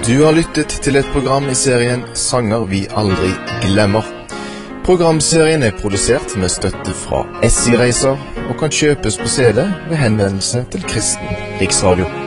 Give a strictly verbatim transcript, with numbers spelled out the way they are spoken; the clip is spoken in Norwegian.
Du har lyttet til et program i serien Sanger vi aldri glemmer. Programserien er produsert med støtte fra S I Reiser og kan kjøpes på C D ved henvendelse til Kristen Riksradio.